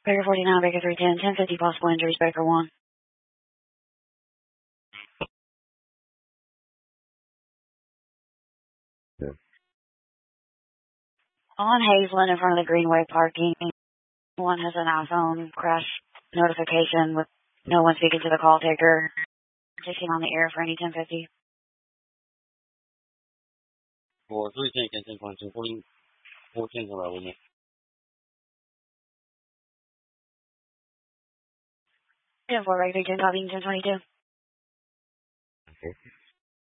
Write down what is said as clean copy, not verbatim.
Baker 49, Baker 310, 1050 possible injuries, Baker 1. Yeah. On Hazeland in front of the Greenway parking, one has an iPhone crash notification with no one speaking to the call taker. Checking on the air for any 1050. For 310 can 10.2, 14 around with me. 10-4, Baker 310, copying 1022. Okay.